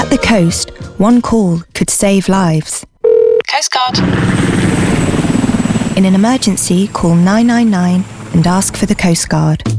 At the coast, one call could save lives. Coast Guard. In an emergency, call 999 and ask for the Coast Guard.